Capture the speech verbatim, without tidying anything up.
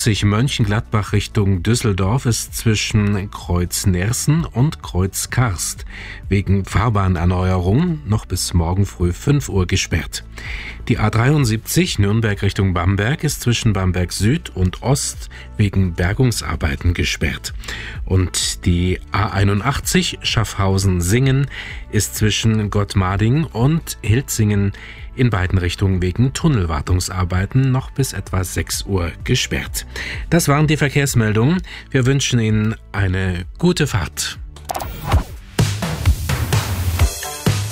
achtzig Mönchengladbach Richtung Düsseldorf ist zwischen Kreuz Nersen und Kreuz Karst wegen Fahrbahnerneuerung noch bis morgen früh fünf Uhr gesperrt. Die A dreiundsiebzig Nürnberg Richtung Bamberg ist zwischen Bamberg Süd und Ost wegen Bergungsarbeiten gesperrt. Und die A einundachtzig Schaffhausen-Singen ist zwischen Gottmading und Hilzingen in beiden Richtungen wegen Tunnelwartungsarbeiten noch bis etwa sechs Uhr gesperrt. Das waren die Verkehrsmeldungen. Wir wünschen Ihnen eine gute Fahrt.